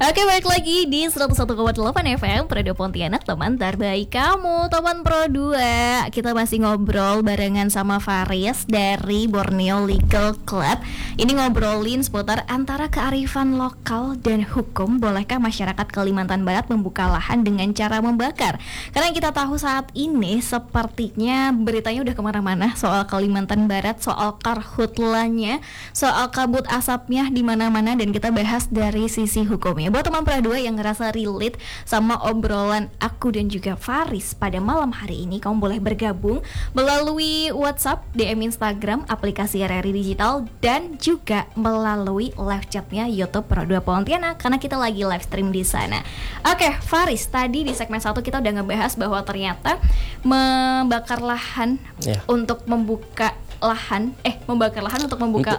Oke, balik lagi di 101,8 FM Radio Pontianak, teman terbaik kamu, teman Pro 2. Kita masih ngobrol barengan sama Faris dari Borneo Legal Club. Ini ngobrolin seputar antara kearifan lokal dan hukum. Bolehkah masyarakat Kalimantan Barat membuka lahan dengan cara membakar? Karena kita tahu saat ini sepertinya beritanya udah kemana-mana soal Kalimantan Barat, soal karhutlanya, soal kabut asapnya di mana-mana, dan kita bahas dari sisi hukumnya. Buat teman Pra 2 yang ngerasa relate sama obrolan aku dan juga Faris pada malam hari ini, kamu boleh bergabung melalui WhatsApp, DM Instagram, aplikasi RRI Digital, dan juga melalui live chatnya YouTube Pro 2 Pontianak, karena kita lagi live stream di sana. Oke, Faris, tadi di segmen 1 kita udah ngebahas bahwa ternyata membakar lahan untuk membuka lahan, membakar lahan untuk membuka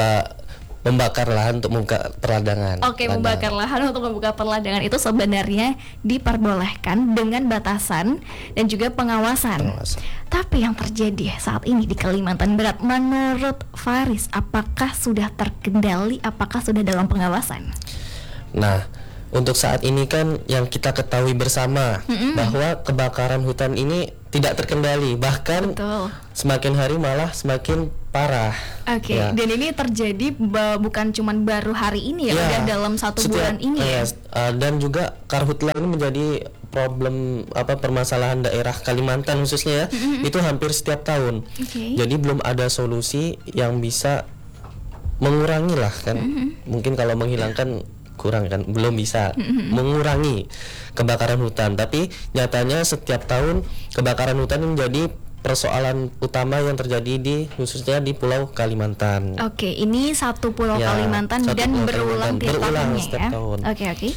membakar lahan untuk membuka perladangan. Oke, membakar lahan untuk membuka perladangan itu sebenarnya diperbolehkan dengan batasan dan juga pengawasan. Tapi yang terjadi saat ini di Kalimantan Barat, menurut Faris, apakah sudah terkendali? Apakah sudah dalam pengawasan? Nah, untuk saat ini kan yang kita ketahui bersama bahwa kebakaran hutan ini tidak terkendali, bahkan semakin hari malah semakin parah. Oke, dan ini terjadi bukan cuman baru hari ini udah dalam satu bulan ini dan juga karhutla ini menjadi problem permasalahan daerah Kalimantan khususnya itu hampir setiap tahun. Jadi belum ada solusi yang bisa mengurangi lah kan. Mungkin kalau menghilangkan kurang kan, belum bisa mengurangi kebakaran hutan, tapi nyatanya setiap tahun kebakaran hutan menjadi persoalan utama yang terjadi khususnya di Pulau Kalimantan. Oke, ini satu Pulau Kalimantan dan berulang tiap tahunnya setiap tahun. Oke.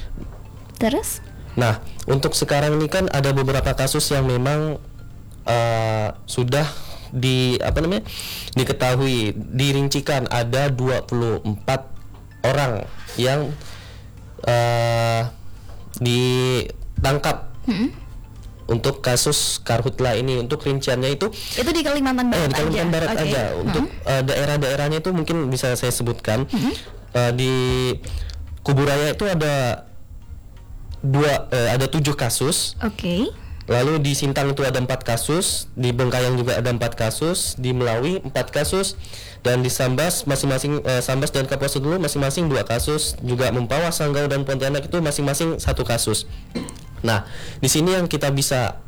Terus? Nah, untuk sekarang ini kan ada beberapa kasus yang memang sudah diketahui, dirincikan ada 24 orang yang ditangkap untuk kasus karhutla ini. Untuk rinciannya itu di Kalimantan Barat di Kalimantan Barat aja. Untuk daerah-daerahnya itu mungkin bisa saya sebutkan. Di Kuburaya itu ada 7 kasus. Lalu di Sintang itu ada 4 kasus, di Bengkayang juga ada 4 kasus, di Melawi 4 kasus, dan di Sambas masing-masing Sambas dan Kapuas Hulu masing-masing 2 kasus, juga Mempawah, Sanggau dan Pontianak itu masing-masing 1 kasus. Nah, di sini yang kita bisa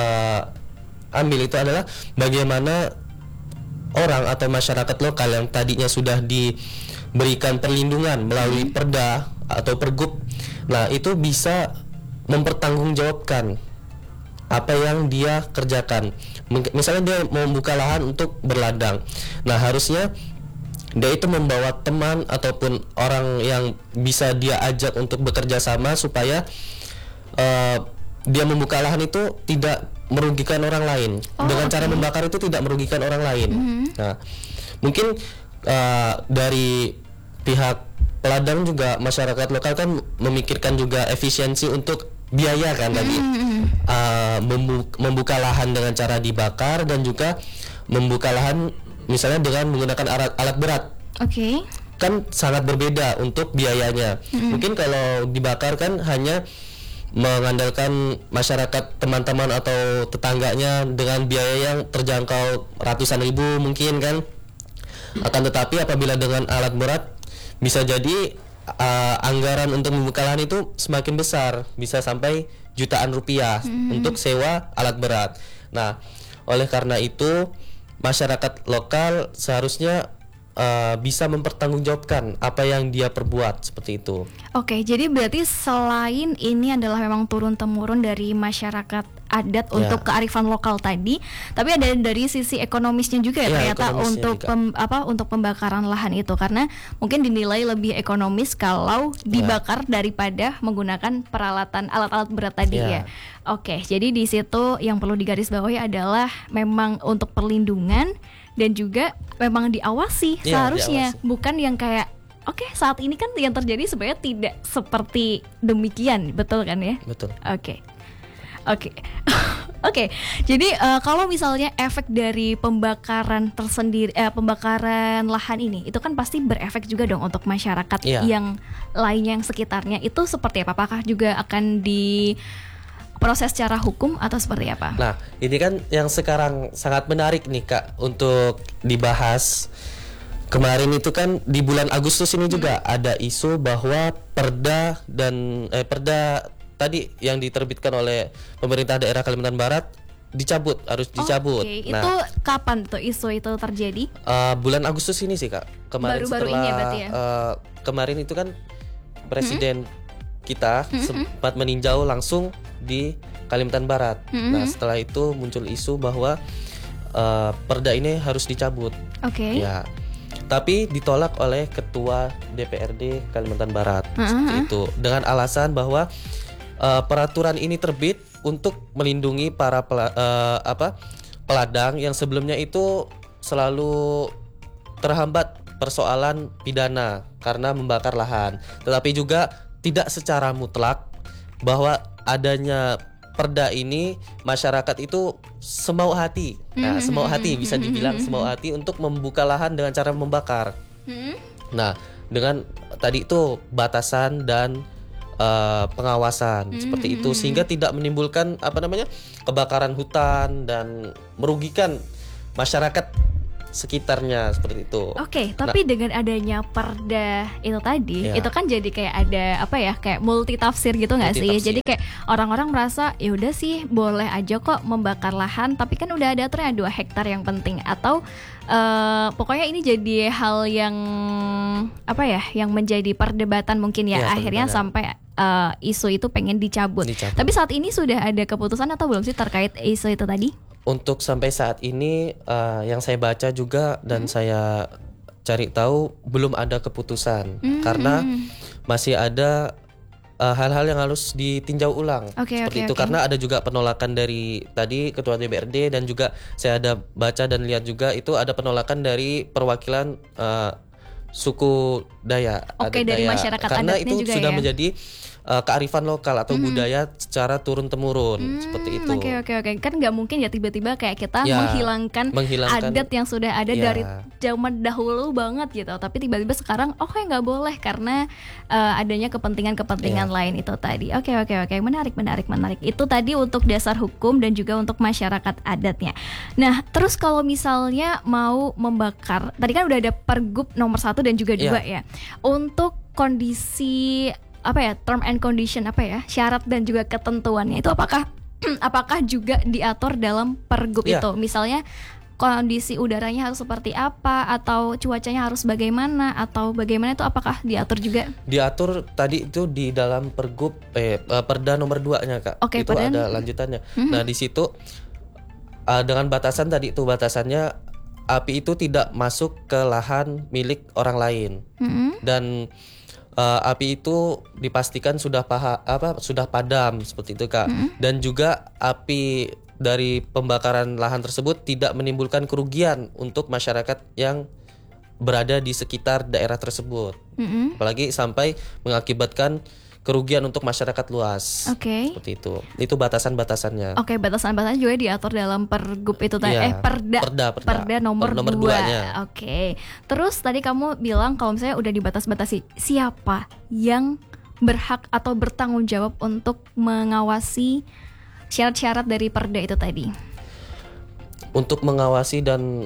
ambil itu adalah bagaimana orang atau masyarakat lokal yang tadinya sudah diberikan perlindungan melalui Perda atau Pergub. Nah, itu bisa mempertanggungjawabkan apa yang dia kerjakan. Misalnya dia mau membuka lahan untuk berladang. Nah, harusnya dia itu membawa teman ataupun orang yang bisa dia ajak untuk bekerja sama supaya dia membuka lahan itu tidak merugikan orang lain. Dengan cara membakar itu tidak merugikan orang lain. Nah, mungkin dari pihak peladang juga masyarakat lokal kan memikirkan juga efisiensi untuk biaya kan tadi. Membuka lahan dengan cara dibakar dan juga membuka lahan misalnya dengan menggunakan alat berat. Kan sangat berbeda untuk biayanya. Mungkin kalau dibakar kan hanya mengandalkan masyarakat teman-teman atau tetangganya dengan biaya yang terjangkau ratusan ribu mungkin kan. Akan tetapi apabila dengan alat berat bisa jadi anggaran untuk membuka lahan itu semakin besar, bisa sampai jutaan rupiah untuk sewa alat berat. Nah, oleh karena itu masyarakat lokal seharusnya bisa mempertanggungjawabkan apa yang dia perbuat seperti itu. Oke, jadi berarti selain ini adalah memang turun-temurun dari masyarakat adat untuk kearifan lokal tadi, tapi ada dari sisi ekonomisnya juga ternyata untuk untuk pembakaran lahan itu, karena mungkin dinilai lebih ekonomis kalau dibakar daripada menggunakan peralatan alat-alat berat tadi ya. Oke, jadi di situ yang perlu digarisbawahi adalah memang untuk perlindungan dan juga memang diawasi seharusnya, bukan yang kayak saat ini kan yang terjadi sebenarnya tidak seperti demikian, betul kan ya? Betul. Oke. Oke, jadi kalau misalnya efek dari pembakaran tersendiri, pembakaran lahan ini, itu kan pasti berefek juga dong untuk masyarakat yang lainnya yang sekitarnya. Itu seperti apa? Apakah juga akan diproses secara hukum atau seperti apa? Nah, ini kan yang sekarang sangat menarik nih Kak untuk dibahas. Kemarin itu kan di bulan Agustus ini juga ada isu bahwa perda tadi yang diterbitkan oleh pemerintah daerah Kalimantan Barat harus dicabut. Nah, itu kapan tuh isu itu terjadi? Bulan Agustus ini sih Kak. Kemarin baru-baru setelah ini ya berarti ya? Kemarin itu kan Presiden kita sempat meninjau langsung di Kalimantan Barat. Nah, setelah itu muncul isu bahwa perda ini harus dicabut. Ya. Tapi ditolak oleh Ketua DPRD Kalimantan Barat seperti itu dengan alasan bahwa peraturan ini terbit untuk melindungi para peladang yang sebelumnya itu selalu terhambat persoalan pidana karena membakar lahan. Tetapi juga tidak secara mutlak bahwa adanya perda ini masyarakat itu semau hati. Nah, semau hati bisa dibilang semau hati untuk membuka lahan dengan cara membakar. Nah, dengan tadi itu batasan dan pengawasan seperti itu sehingga tidak menimbulkan kebakaran hutan dan merugikan masyarakat sekitarnya seperti itu. Tapi dengan adanya perda itu tadi, itu kan jadi kayak ada kayak multi tafsir gitu nggak sih? Jadi kayak orang-orang merasa ya udah sih boleh aja kok membakar lahan, tapi kan udah ada aturannya 2 hektar yang penting, atau pokoknya ini jadi hal yang yang menjadi perdebatan mungkin akhirnya sampai isu itu pengen dicabut. Tapi saat ini sudah ada keputusan atau belum sih terkait isu itu tadi? Untuk sampai saat ini yang saya baca juga dan saya cari tahu belum ada keputusan karena masih ada hal-hal yang harus ditinjau ulang seperti itu. Karena ada juga penolakan dari tadi Ketua DPRD dan juga saya ada baca dan lihat juga itu ada penolakan dari perwakilan suku Dayak, dari masyarakat karena adatnya itu juga sudah menjadi kearifan lokal atau budaya secara turun-temurun seperti itu. Kan nggak mungkin ya tiba-tiba kayak kita menghilangkan adat yang sudah ada dari zaman dahulu banget gitu. Tapi tiba-tiba sekarang nggak boleh karena adanya kepentingan lain itu tadi. Oke. Menarik. Itu tadi untuk dasar hukum dan juga untuk masyarakat adatnya. Nah, terus kalau misalnya mau membakar, tadi kan udah ada Pergub nomor 1 dan juga 2 ya. Untuk kondisi term and condition syarat dan juga ketentuannya itu apakah juga diatur dalam pergub itu? Misalnya kondisi udaranya harus seperti apa, atau cuacanya harus bagaimana, atau bagaimana, itu apakah diatur juga? Diatur tadi itu di dalam pergub perda nomor 2-nya Kak. Itu ada lanjutannya. Nah, di situ dengan batasan tadi itu batasannya api itu tidak masuk ke lahan milik orang lain. Dan api itu dipastikan sudah padam seperti itu Kak. Dan juga api dari pembakaran lahan tersebut tidak menimbulkan kerugian untuk masyarakat yang berada di sekitar daerah tersebut. Apalagi sampai mengakibatkan kerugian untuk masyarakat luas. Seperti itu. Itu batasan-batasannya. Batasan-batasannya juga diatur dalam pergub itu tadi. Perda nomor 2-nya. Terus tadi kamu bilang kalau misalnya udah dibatas-batasi, siapa yang berhak atau bertanggung jawab untuk mengawasi syarat-syarat dari perda itu tadi? Untuk mengawasi dan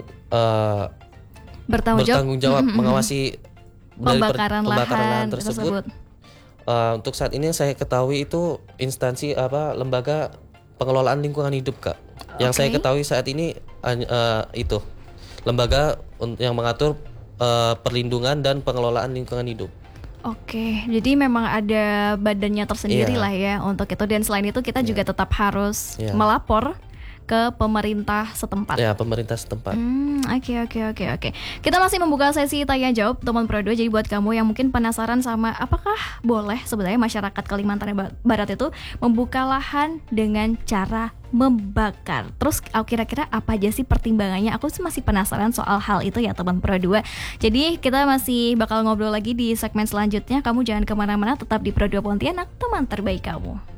bertanggung jawab mengawasi pembakaran lahan tersebut. Untuk saat ini saya ketahui itu instansi lembaga pengelolaan lingkungan hidup Kak. Yang saya ketahui saat ini itu lembaga yang mengatur perlindungan dan pengelolaan lingkungan hidup. Jadi memang ada badannya tersendiri lah ya untuk itu, dan selain itu kita juga tetap harus melapor ke pemerintah setempat. Pemerintah setempat. Oke. Kita masih membuka sesi tanya jawab teman Pro 2. Jadi buat kamu yang mungkin penasaran sama apakah boleh sebenarnya masyarakat Kalimantan Barat itu membuka lahan dengan cara membakar. Terus kira-kira apa aja sih pertimbangannya? Aku sih masih penasaran soal hal itu ya teman Pro 2. Jadi kita masih bakal ngobrol lagi di segmen selanjutnya. Kamu jangan kemana-mana, tetap di Pro 2 Pontianak, teman terbaik kamu.